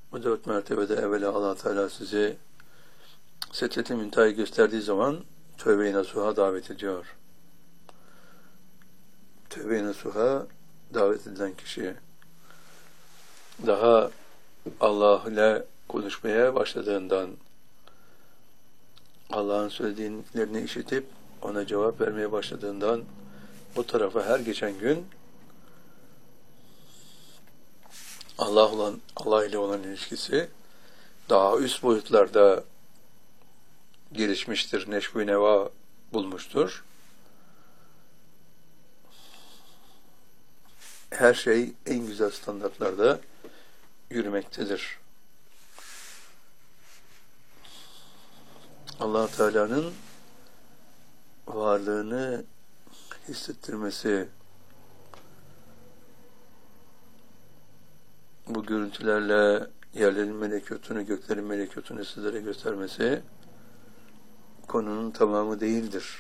Bu 4 mertebede evvela Allah Teala sizi Sedret-i Münteha'yı gösterdiği zaman tövbe-i nasuha davet ediyor. Tövbe-i nasuha davet edilen kişi daha Allah ile konuşmaya başladığından, Allah'ın söylediğlerini işitip ona cevap vermeye başladığından bu tarafa her geçen gün Allah ile olan ilişkisi daha üst boyutlarda gelişmiştir, neşv-i neva bulmuştur. Her şey en güzel standartlarda yürümektedir. Allah Teala'nın varlığını hissettirmesi, bu görüntülerle yerlerin melekutunu, göklerin melekutunu sizlere göstermesi konunun tamamı değildir.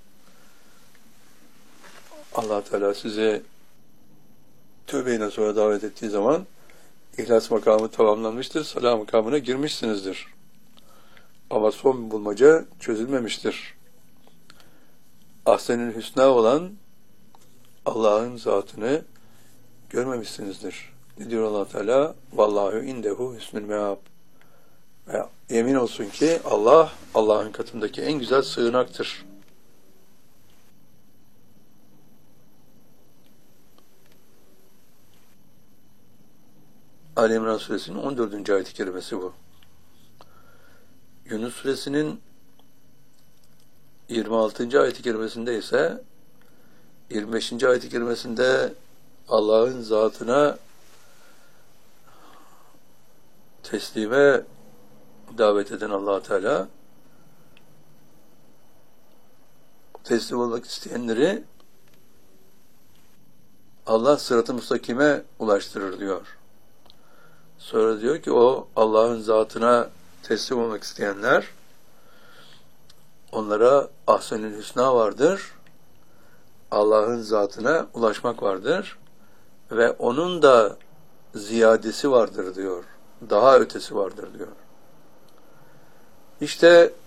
Allah Teala size tövbe-i nasuha davet ettiği zaman İhlas makamı tamamlanmıştır, salah makamına girmişsinizdir. Ama son bulmaca çözülmemiştir. Ahsen-ül hüsna olan Allah'ın zatını görmemişsinizdir. Ne diyor Allah Teala? Vallahu indehu hüsnül meab. Ve yemin olsun ki Allah, Allah'ın katındaki en güzel sığınaktır. Ali İmran suresinin 14. ayet-i kerimesi bu. Yunus suresinin 26. ayet-i kerimesinde ise 25. ayet-i kerimesinde Allah'ın zatına teslime davet eden Allah Teala teslim olmak isteyenleri Allah sırat-ı müstakime ulaştırır diyor. Sonra diyor ki o Allah'ın zatına teslim olmak isteyenler, onlara ahsen-ül hüsna vardır, Allah'ın zatına ulaşmak vardır ve onun da ziyadesi vardır diyor. Daha ötesi vardır diyor. İşte